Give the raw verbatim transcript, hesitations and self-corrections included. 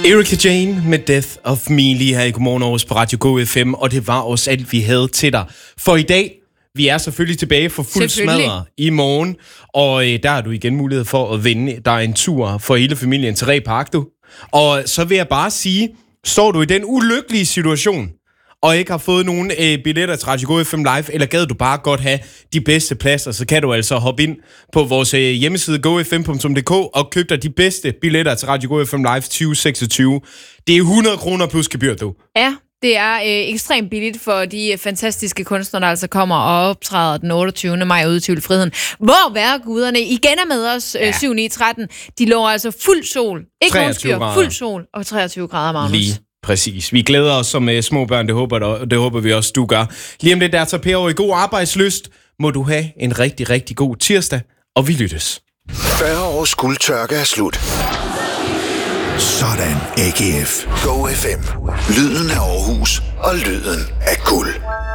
Erika Jane med Death of Me lige her i Godmorgen Aarhus på Radio Go F M, og det var også alt, vi havde til dig. For i dag, vi er selvfølgelig tilbage for fuld smadre i morgen, og øh, der har du igen mulighed for at vinde dig en tur for hele familien til Reh Park, du. Og så vil jeg bare sige, står du i den ulykkelige situation, og ikke har fået nogen øh, billetter til Radio Go F M Live, eller gad du bare godt have de bedste pladser, så kan du altså hoppe ind på vores øh, hjemmeside go f m punktum d k og købe dig de bedste billetter til Radio Go F M Live tyve seksogtyve. Det er hundrede kroner plus gebyr, du. Ja, det er øh, ekstremt billigt for de fantastiske kunstnere, der altså kommer og optræder den otteogtyvende maj ude i Tivoli Friheden. Hvor værguderne igen er med os øh, syv ni tretten. De lover altså fuld sol. Ikke nogen skyer, fuld sol og treogtyve grader, Magnus. Lige præcis. Vi glæder os som uh, små børn, det håber, der, det håber vi også, du gør. Lige om lidt, der tager Per over i god arbejdslyst. Må du have en rigtig, rigtig god tirsdag, og vi lyttes. fyrre års guldtørke er slut. Sådan, A G F. Go F M. Lyden af Aarhus og lyden af guld.